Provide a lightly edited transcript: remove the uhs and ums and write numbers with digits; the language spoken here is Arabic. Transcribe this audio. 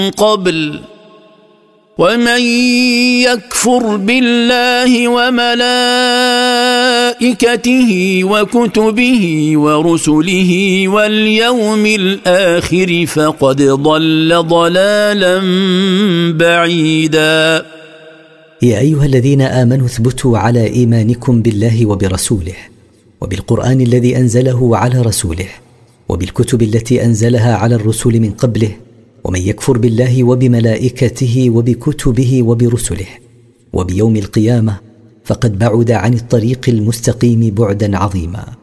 قبل ومن يكفر بالله وملائكته وكتبه ورسله واليوم الآخر فقد ضل ضلالا بعيدا. يا أيها الذين آمنوا اثبتوا على إيمانكم بالله وبرسوله وبالقرآن الذي أنزله على رسوله وبالكتب التي أنزلها على الرسل من قبله، ومن يكفر بالله وبملائكته وبكتبه وبرسله وبيوم القيامة فقد بعد عن الطريق المستقيم بعدا عظيما.